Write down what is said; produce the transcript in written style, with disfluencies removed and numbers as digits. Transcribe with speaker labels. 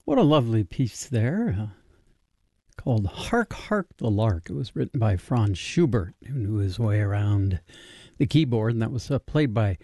Speaker 1: What a lovely piece there, called Hark, Hark the Lark. It was written by Franz Schubert, who knew his way around the keyboard, and that was played by